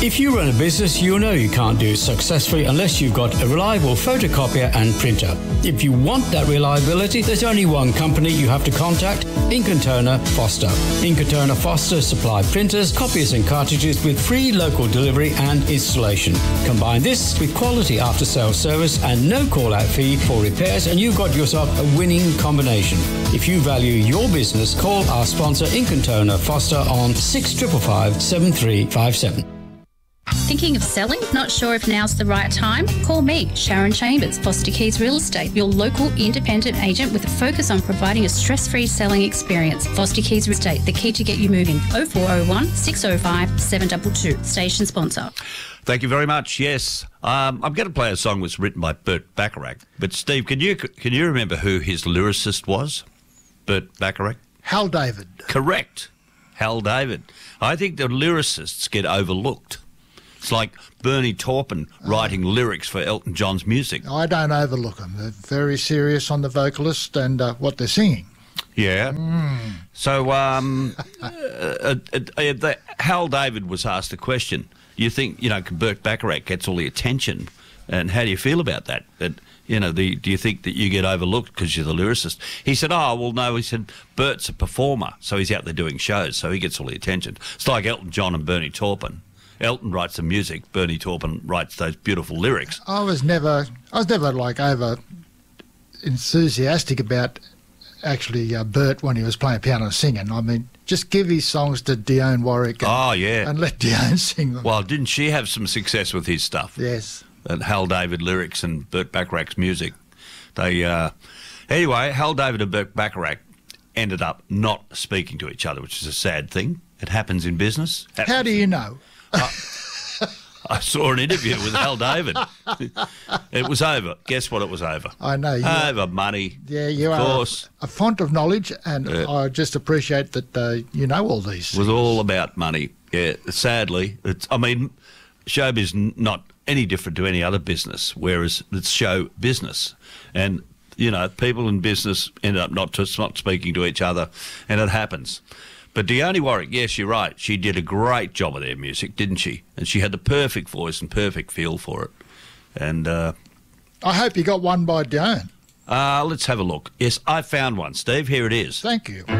If you run a business, you know you can't do it successfully unless you've got a reliable photocopier and printer. If you want that reliability, there's only one company you have to contact, Ink & Toner Foster. Ink & Toner Foster supply printers, copiers and cartridges with free local delivery and installation. Combine this with quality after-sales service and no call-out fee for repairs, and you've got yourself a winning combination. If you value your business, call our sponsor Ink & Toner Foster on 6555 7357. Thinking of selling? Not sure if now's the right time? Call me, Sharon Chambers, Foster Keys Real Estate, your local independent agent with a focus on providing a stress-free selling experience. Foster Keys Real Estate, the key to get you moving. 0401 605 722. Station sponsor. Thank you very much. Yes, I'm going to play a song that's written by Burt Bacharach. But Steve, can you remember who his lyricist was? Burt Bacharach? Hal David. Correct. Hal David. I think the lyricists get overlooked. It's like Bernie Taupin writing lyrics for Elton John's music. I don't overlook them. They're very serious on the vocalist and what they're singing. Yeah. So Hal David was asked a question. You think, Burt Bacharach gets all the attention, and how do you feel about that? Do you think that you get overlooked because you're the lyricist? He said, no. He said, Bert's a performer, so he's out there doing shows, so he gets all the attention. It's like Elton John and Bernie Taupin. Elton writes the music, Bernie Taupin writes those beautiful lyrics. I was never like over enthusiastic about actually Bert when he was playing piano and singing. I mean, just give his songs to Dionne Warwick and let Dionne sing them. Well, didn't she have some success with his stuff? Yes. And Hal David lyrics and Burt Bacharach's music. Anyway, Hal David and Burt Bacharach ended up not speaking to each other, which is a sad thing. It happens in business. How do you know? I saw an interview with Hal David. It was over. Guess what it was over? I know. Over money. Yeah, you of are course. A font of knowledge, and I just appreciate that you know all these things. It was all about money. Yeah, sadly. Showbiz not any different to any other business, whereas it's show business. And, people in business end up not speaking to each other, and it happens. But Dionne Warwick, yes, you're right. She did a great job of their music, didn't she? And she had the perfect voice and perfect feel for it. And I hope you got one by Dionne. Let's have a look. Yes, I found one, Steve. Here it is. Thank you.